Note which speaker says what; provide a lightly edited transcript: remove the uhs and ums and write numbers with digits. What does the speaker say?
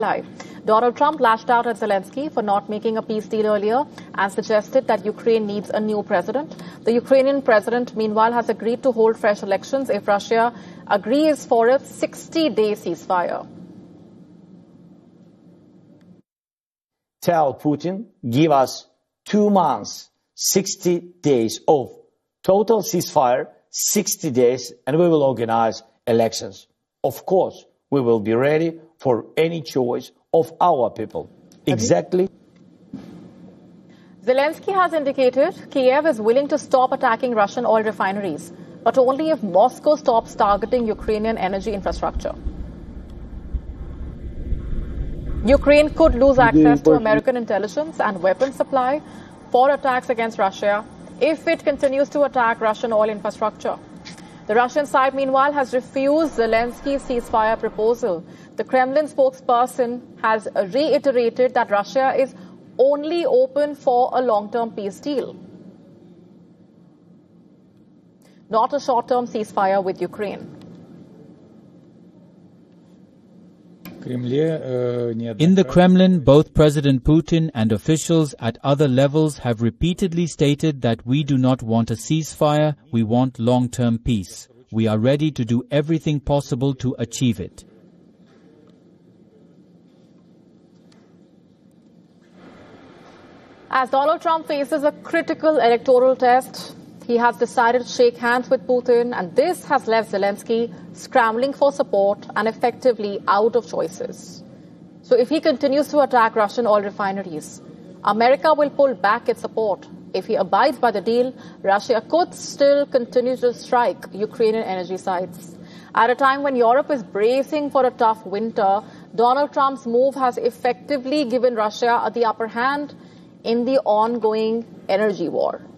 Speaker 1: Donald Trump lashed out at Zelensky for not making a peace deal earlier and suggested that Ukraine needs a new president. The Ukrainian president, meanwhile, has agreed to hold fresh elections if Russia agrees for a 60-day ceasefire.
Speaker 2: Tell Putin, give us 2 months, 60 days of total ceasefire, 60 days, and we will organize elections. Of course, we will be ready for any choice of our people. Exactly.
Speaker 1: Zelensky has indicated Kiev is willing to stop attacking Russian oil refineries, but only if Moscow stops targeting Ukrainian energy infrastructure. Ukraine could lose access to American intelligence and weapons supply for attacks against Russia if it continues to attack Russian oil infrastructure. The Russian side, meanwhile, has refused Zelensky's ceasefire proposal. The Kremlin spokesperson has reiterated that Russia is only open for a long-term peace deal, not a short-term ceasefire with Ukraine.
Speaker 3: In the Kremlin, both President Putin and officials at other levels have repeatedly stated that we do not want a ceasefire, we want long-term peace. We are ready to do everything possible to achieve it.
Speaker 1: As Donald Trump faces a critical electoral test, he has decided to shake hands with Putin, and this has left Zelensky scrambling for support and effectively out of choices. So if he continues to attack Russian oil refineries, America will pull back its support. If he abides by the deal, Russia could still continue to strike Ukrainian energy sites. At a time when Europe is bracing for a tough winter, Donald Trump's move has effectively given Russia the upper hand in the ongoing energy war.